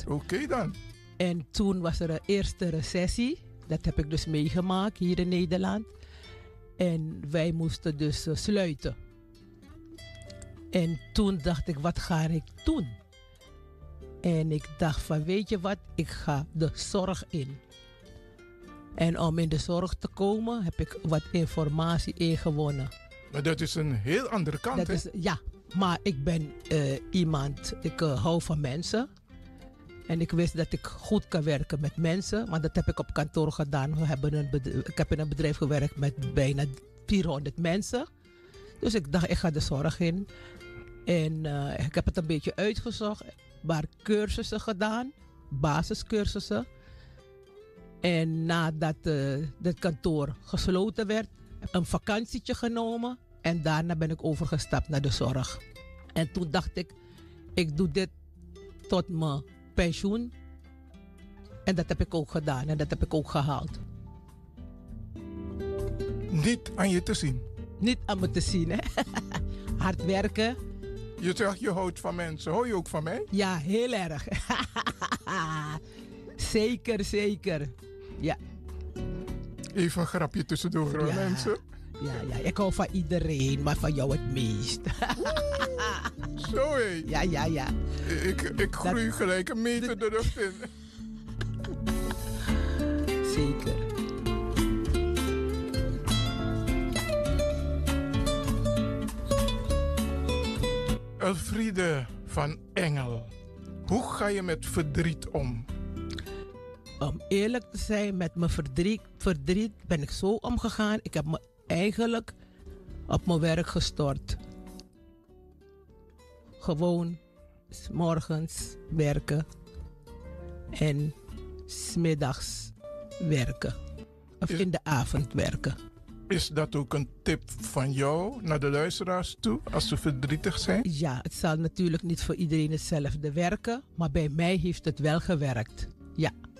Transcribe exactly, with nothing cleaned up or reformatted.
Oké okay dan. En toen was er een eerste recessie. Dat heb ik dus meegemaakt hier in Nederland. En wij moesten dus uh, sluiten. En toen dacht ik, wat ga ik doen? En ik dacht van, weet je wat? Ik ga de zorg in. En om in de zorg te komen, heb ik wat informatie ingewonnen. Maar dat is een heel andere kant, dat hè? Is, ja, maar ik ben uh, iemand, ik uh, hou van mensen. En ik wist dat ik goed kan werken met mensen. Want dat heb ik op kantoor gedaan. We hebben een bedrijf, ik heb in een bedrijf gewerkt met bijna vierhonderd mensen. Dus ik dacht, ik ga de zorg in. En uh, ik heb het een beetje uitgezocht. Maar cursussen gedaan. Basiscursussen. En nadat uh, het kantoor gesloten werd, een vakantietje genomen. En daarna ben ik overgestapt naar de zorg. En toen dacht ik, ik doe dit tot mijn pensioen. En dat heb ik ook gedaan. En dat heb ik ook gehaald. Niet aan je te zien? Niet aan me te zien, hè. Hard werken. Je zegt je houdt van mensen. Hou je ook van mij? Ja, heel erg. Zeker, zeker. Ja. Even een grapje tussendoor, hoor, ja. mensen. Ja, ja, ik hou van iedereen, maar van jou het meest. Zo hé. Ja, ja, ja. Ik, ik groei dat, gelijk een meter de lucht in. Zeker. Elfriede van Engel, hoe ga je met verdriet om? Om eerlijk te zijn, met mijn verdriet, verdriet ben ik zo omgegaan. Ik heb me eigenlijk op mijn werk gestort. Gewoon 's morgens werken en 's middags werken. Of is, in de avond werken. Is dat ook een tip van jou naar de luisteraars toe als ze verdrietig zijn? Ja, het zal natuurlijk niet voor iedereen hetzelfde werken, maar bij mij heeft het wel gewerkt. Ja.